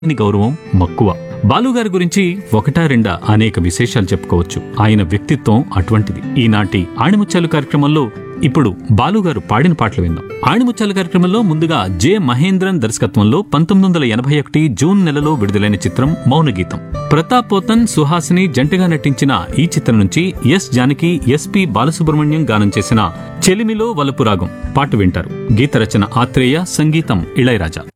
గౌరవం, మక్కువ. బాలుగారి గురించి ఒకటా రెండా అనేక విశేషాలు చెప్పుకోవచ్చు. ఆయన వ్యక్తిత్వం అటువంటిది. ఈనాటి ఆణిముత్యాలు కార్యక్రమంలో ఇప్పుడు బాలుగారు పాడిన పాటలు విందాం. ఆణిముత్యాలు కార్యక్రమంలో ముందుగా జె మహేంద్రన్ దర్శకత్వంలో 1981 జూన్ నెలలో విడుదలైన చిత్రం మౌనగీతం. ప్రతాప్ పోతన్, సుహాసిని జంటగా నటించిన ఈ చిత్రం నుంచి ఎస్ జానకి, ఎస్పి బాలసుబ్రహ్మణ్యం గానం చేసిన చెలిమిలో వలపు రాగం పాట వింటారు. గీత రచన ఆత్రేయ, సంగీతం ఇళయరాజా.